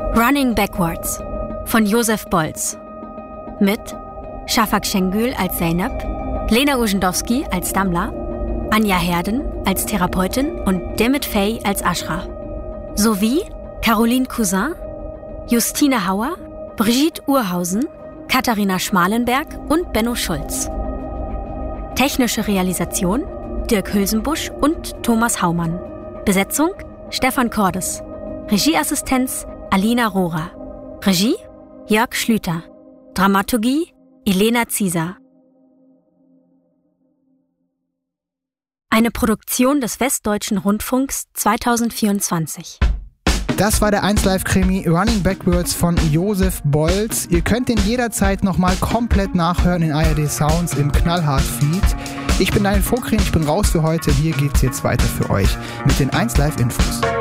Running Backwards von Josef Bolz. Mit Shafak Şengül als Zeynep, Lena Uschendowski als Damla, Anja Herden als Therapeutin und Demet Fey als Ashra. Sowie Caroline Cousin, Justine Hauer, Brigitte Urhausen, Katharina Schmalenberg und Benno Schulz. Technische Realisation Dirk Hülsenbusch und Thomas Haumann. Besetzung Stefan Cordes. Regieassistenz Alina Rohrer. Regie Jörg Schlüter. Dramaturgie Elena Zieser. Eine Produktion des Westdeutschen Rundfunks 2024. Das war der 1Live-Krimi Running Backwards von Josef Bolz. Ihr könnt ihn jederzeit nochmal komplett nachhören in ARD Sounds im Knallhart-Feed. Ich bin Daniel Vogtgren, ich bin raus für heute. Hier geht's jetzt weiter für euch mit den 1Live-Infos.